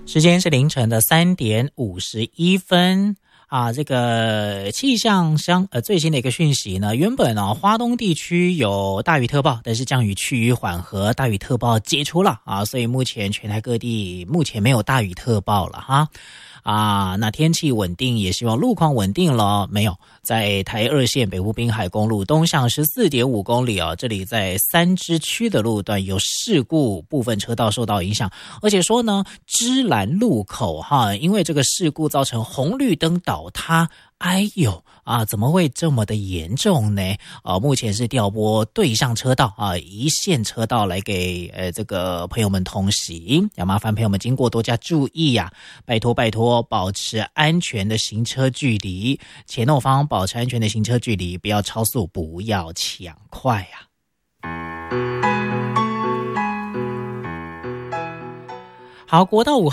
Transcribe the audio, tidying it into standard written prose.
时间是凌晨的3:51啊，这个气象最新的一个讯息呢，原本花东地区有大雨特报，但是降雨趋于缓和，大雨特报解除了啊，所以目前全台各地目前没有大雨特报了哈。那天气稳定，也希望路况稳定了。没有，在台2线北部滨海公路东向14.5公里这里在三支区的路段有事故，部分车道受到影响，而且说呢，芝兰路口因为这个事故造成红绿灯倒塌。哎呦怎么会这么的严重呢？目前是调拨对向车道一线车道来给这个朋友们通行，要麻烦朋友们经过多加注意呀，拜托保持安全的行车距离，前后方保持安全的行车距离，不要超速，不要抢快呀。好，国道5